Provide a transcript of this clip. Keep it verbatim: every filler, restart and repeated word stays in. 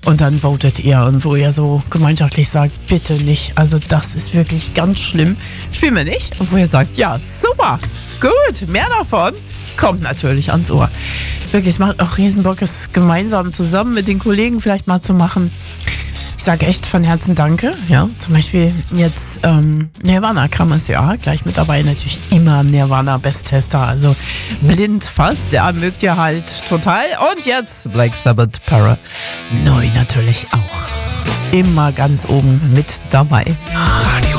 Und dann votet ihr und wo ihr so gemeinschaftlich sagt, bitte nicht, also das ist wirklich ganz schlimm, spielen wir nicht. Und wo ihr sagt, ja, super, gut, mehr davon, kommt natürlich ans Ohr. Wirklich, es macht auch riesen Bock, es gemeinsam zusammen mit den Kollegen vielleicht mal zu machen. Ich sage echt von Herzen Danke. Ja, zum Beispiel jetzt ähm, Nirvana kam es ja gleich mit dabei. Natürlich immer Nirvana Besttester, also blind fast. Der mögt ihr halt total. Und jetzt Black Sabbath Para. Neu natürlich auch. Immer ganz oben mit dabei.